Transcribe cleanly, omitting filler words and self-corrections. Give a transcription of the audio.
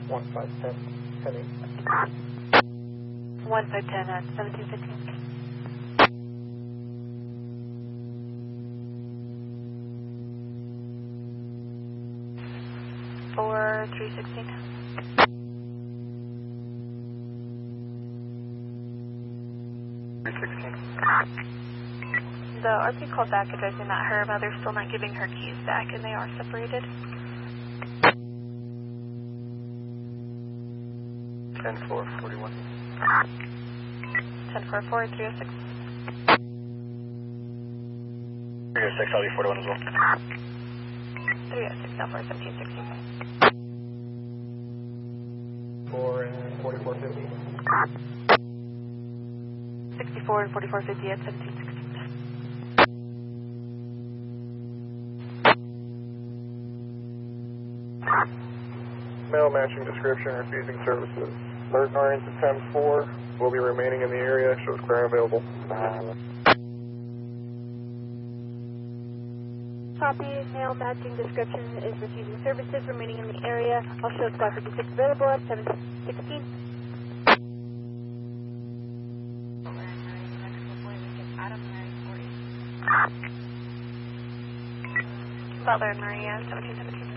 1510, 10-8. 1510 at 1715. 316. The RP called back advising that her mother's still not giving her keys back and they are separated. 10-4-41. 10-4-4, 306. 306, I'll be 41 as well. 306, now for 1716. 4 and 4450. 64 and 4450 at 1716. Male matching description, refusing services. Alert RNs at 10-4 will be remaining in the area. Shows clear available. Copy. Male matching description is refusing services, remaining in the area. I'll show squad 56 available at 716. Butler and Maria, 1717.